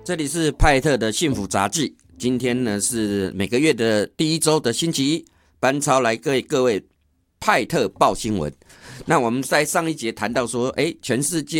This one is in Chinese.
这里是派特的幸福杂技。今天呢是每个月的第一周的星期一，班超来给各位派特报新闻。那我们在上一节谈到说，全世界